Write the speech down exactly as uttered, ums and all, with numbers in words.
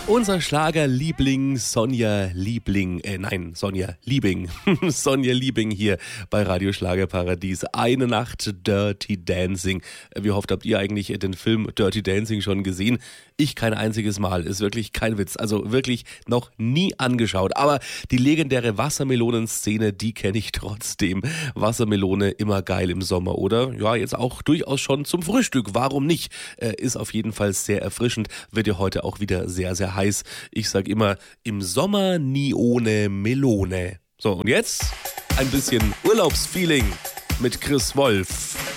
Unser Schlagerliebling Sonja Liebling, äh nein, Sonja Liebing, Sonja Liebing hier bei Radio Schlagerparadies. Eine Nacht Dirty Dancing. Wie oft habt ihr eigentlich den Film Dirty Dancing schon gesehen? Ich kein einziges Mal, ist wirklich kein Witz, also wirklich noch nie angeschaut. Aber die legendäre Wassermelonenszene, die kenne ich trotzdem. Wassermelone immer geil im Sommer, oder? Ja, jetzt auch durchaus schon zum Frühstück, warum nicht? Äh, ist auf jeden Fall sehr erfrischend, wird ja heute auch wieder sehr, sehr heiß. Ich sag immer, im Sommer nie ohne Melone. So, und jetzt ein bisschen Urlaubsfeeling mit Chris Wolf.